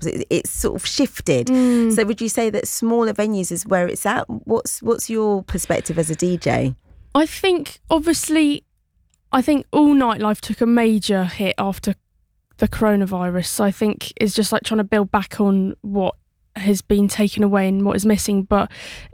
It's sort of shifted. So would you say that smaller venues is where it's at? What's your perspective as a DJ? I think all nightlife took a major hit after the coronavirus. So I think it's just like trying to build back on what has been taken away and what is missing. But